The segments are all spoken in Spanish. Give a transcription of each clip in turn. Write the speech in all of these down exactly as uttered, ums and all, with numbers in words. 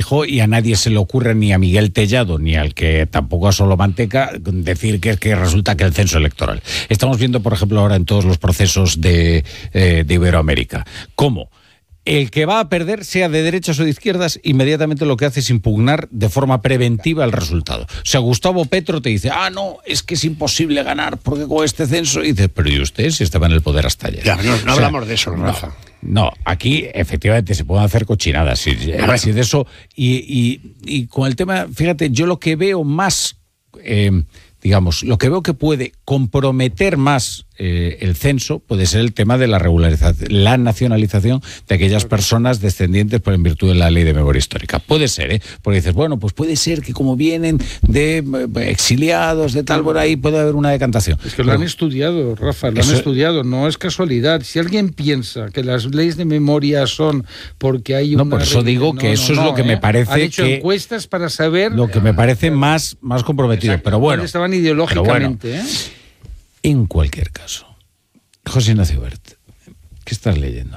Feijóo, y a nadie se le ocurre, ni a Miguel Tellado, ni al que tampoco a Solomanteca, decir que, que resulta que el censo electoral. Estamos viendo, por ejemplo, ahora en todos los procesos de, eh, de Iberoamérica, cómo el que va a perder, sea de derechas o de izquierdas, inmediatamente lo que hace es impugnar de forma preventiva el resultado. O sea, Gustavo Petro te dice, ah, no, es que es imposible ganar porque con este censo, y dices, pero ¿y usted si estaba en el poder hasta ayer? Ya, no, no o sea, hablamos de eso, Rafa. No, no, aquí efectivamente se pueden hacer cochinadas, sí, Claro. sí, de eso, y, y, y con el tema, fíjate, yo lo que veo más, eh, digamos, lo que veo que puede comprometer más eh, el censo puede ser el tema de la regularización, la nacionalización de aquellas personas descendientes por en virtud de la ley de memoria histórica. Puede ser, ¿eh? Porque dices, bueno, pues puede ser que como vienen de eh, exiliados, de tal por ahí, puede haber una decantación. Es que lo han estudiado, Rafa, lo Eso- han estudiado, no es casualidad. Si alguien piensa que las leyes de memoria son porque hay No, una... por eso digo que eso es lo que me parece Han hecho que- encuestas para saber... Lo que me parece más, más comprometido, Exacto, pero bueno. dónde estaban pero ideológicamente, bueno. ¿eh? En cualquier caso, José Ignacio Bert, ¿qué estás leyendo?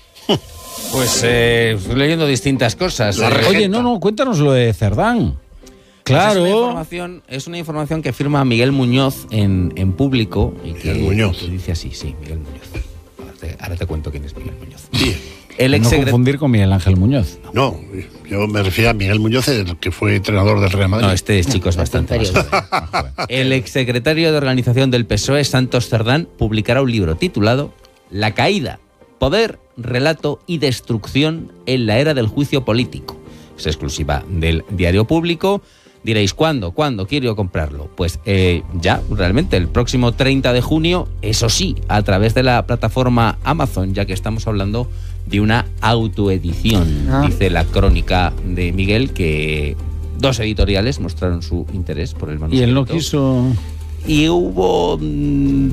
Pues eh, estoy leyendo distintas cosas. La Eh, regenta. Oye, no, no, cuéntanos lo de Cerdán. Claro. Es una información, es una información que firma Miguel Muñoz en, en público. Y que, Miguel Muñoz. que dice así, sí, Miguel Muñoz. Ahora te, ahora te cuento quién es Miguel Muñoz. Sí. El No exsecretario... confundir con Miguel Ángel Muñoz. No, yo me refiero a Miguel Muñoz, el que fue entrenador del Real Madrid. No, este chico es bastante más joven, más joven. El exsecretario de organización del P S O E, Santos Cerdán, publicará un libro titulado La caída, poder, relato y destrucción en la era del juicio político. Es exclusiva del Diario Público. Diréis, ¿cuándo? ¿Cuándo quiero comprarlo? Pues eh, ya, realmente, el próximo treinta de junio, eso sí, a través de la plataforma Amazon, ya que estamos hablando de una autoedición, Ah. dice la crónica de Miguel, que dos editoriales mostraron su interés por el Y manuscrito. él no quiso... Y hubo mm,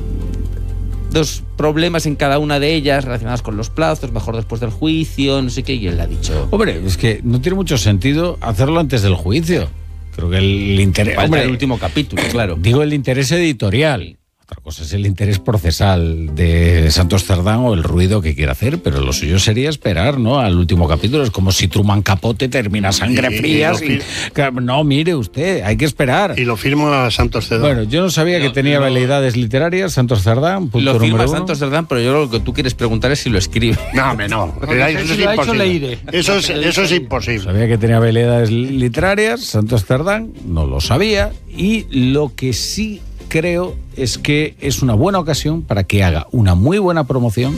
dos problemas en cada una de ellas relacionadas con los plazos, mejor después del juicio, no sé qué, y él ha dicho... Hombre, es que no tiene mucho sentido hacerlo antes del juicio. Creo que el interés... Falta Hombre, el último capítulo, claro. digo el interés editorial. Otra cosa es el interés procesal de Santos Cerdán o el ruido que quiera hacer, pero lo suyo sería esperar, ¿no? Al último capítulo. Es como si Truman Capote termina Sangre Y- y Fría. lo sin- fir- No, mire usted, hay que esperar. Y lo firma Santos Cerdán. Bueno, yo no sabía que Lo- tenía lo- veleidades literarias, Santos Cerdán, punto Lo firma número uno. Santos Cerdán, pero yo lo que tú quieres preguntar es si lo escribe. No, hombre, no. Porque Eso si es lo ha hecho imposible. Leire. Eso es, eso es imposible. Sabía que tenía veleidades literarias, Santos Cerdán, no lo sabía, y lo que sí creo es que es una buena ocasión para que haga una muy buena promoción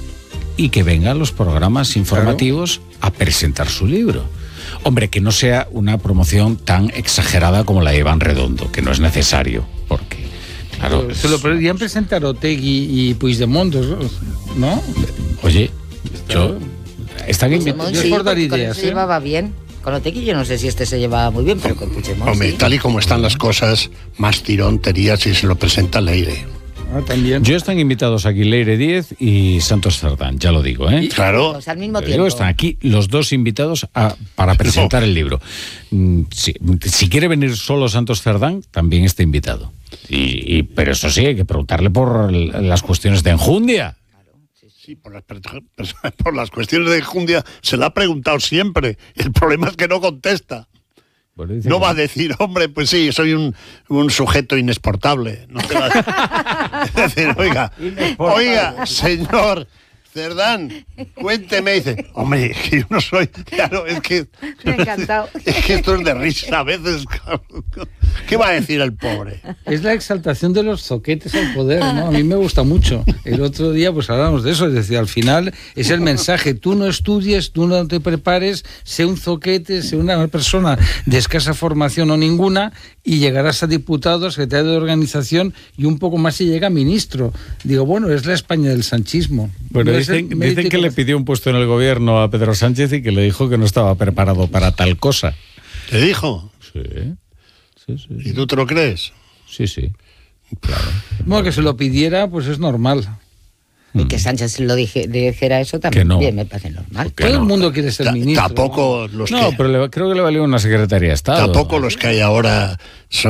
y que venga a los programas informativos a presentar su libro. Hombre, que no sea una promoción tan exagerada como la de Iván Redondo, que no es necesario, porque, claro... Se lo podrían presentar Otegi y Puigdemont, ¿no? Oye, yo... Están Puigdemont, invitados... Yo sí, por dar porque con él ideas, se ¿eh? llevaba bien. Con Otegi yo no sé si este se llevaba muy bien, pero con Puigdemont Hombre, sí. tal y como están las cosas, más tirón tenía si se lo presenta Leire. Ah, también. Yo están invitados aquí Leire Díez y Santos Cerdán, ya lo digo, ¿eh? Claro. O sea, al mismo Te tiempo. digo, están aquí los dos invitados a- para presentar el libro. Mm, sí, si quiere venir solo Santos Cerdán, también está invitado. Y, y- pero eso sí, hay que preguntarle por l- las cuestiones de enjundia. Sí, por las, per- por las cuestiones de enjundia se le ha preguntado siempre. El problema es que no contesta. Bueno, dice No que- va a decir, hombre, pues sí, soy un, un sujeto inexportable. No te va a es decir, oiga, oiga, señor Cerdán, cuénteme. Dice, hombre, que yo no soy... Claro, es que... Me ha encantado. Es que esto es de risa a veces. ¿Qué va a decir el pobre? Es la exaltación de los zoquetes al poder, ¿no? A mí me gusta mucho. El otro día pues hablamos de eso, es decir, al final es el mensaje, tú no estudies, tú no te prepares, sé un zoquete, sé una persona de escasa formación o ninguna y llegarás a diputado, secretario de organización y un poco más y llega a ministro. Digo, bueno, es la España del sanchismo. Bueno, No es el dicen, mérito dicen y que le capacidad. pidió un puesto en el gobierno a Pedro Sánchez y que le dijo que no estaba preparado para tal cosa. ¿Te dijo? Sí, sí, sí. ¿Y tú te lo crees? Sí, sí. Claro. Bueno, que se lo pidiera, pues es normal. Y que Sánchez lo dije, dijera eso también. Que no. Bien, me parece normal. Que Todo no. el mundo quiere ser Ta- ministro. Tampoco los No, que... pero le- creo que le valió una secretaría de Estado. Tampoco los que hay ahora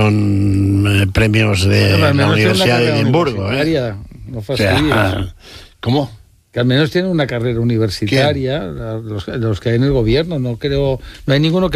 son eh, premios de Pero al la menos tiene una Universidad de carrera Edimburgo. ¿eh? universitaria, No O fastidies. sea, ¿cómo? Que al menos tienen una carrera universitaria, los, los que hay en el gobierno. No creo, no hay ninguno que